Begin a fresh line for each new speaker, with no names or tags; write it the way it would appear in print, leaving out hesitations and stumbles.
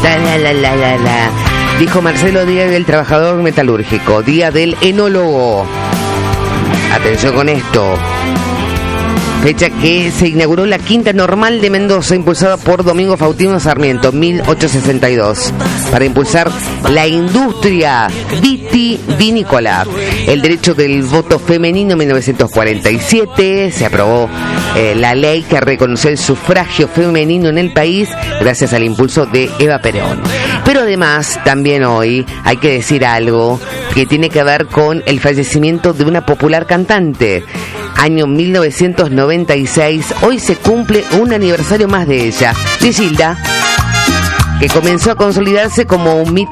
Dijo Marcelo, día del trabajador metalúrgico, día del enólogo. Atención con esto. Fecha que se inauguró la Quinta Normal de Mendoza, impulsada por Domingo Faustino Sarmiento, 1862, para impulsar la industria vitivinícola. El derecho del voto femenino, 1947, se aprobó la ley que reconoció el sufragio femenino en el país gracias al impulso de Eva Perón. Pero además, también hoy hay que decir algo que tiene que ver con el fallecimiento de una popular cantante. Año 1996, hoy se cumple un aniversario más de ella, de Gilda, que comenzó a consolidarse como un mito